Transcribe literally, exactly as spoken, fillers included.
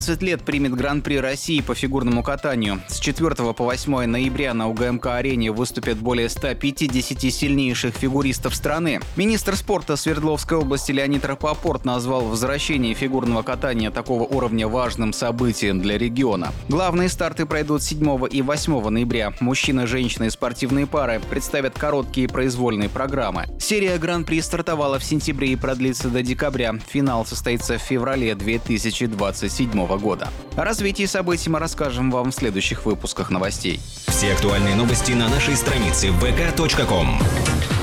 двадцать лет примет Гран-при России по фигурному катанию. С четвёртого по восьмое ноября на УГМК-арене выступят более ста пятидесяти сильнейших фигуристов страны. Министр спорта Свердловской области Леонид Рапопорт назвал возвращение фигурного катания такого уровня важным событием для региона. Главные старты пройдут седьмого и восьмого ноября. Мужчины, женщины и спортивные пары представят короткие произвольные программы. Серия Гран-при стартовала в сентябре и продлится до декабря. Финал состоится в феврале две тысячи двадцать седьмого года. О развитии событий мы расскажем вам в следующих выпусках новостей. Все актуальные новости на нашей странице вэ ка точка ком.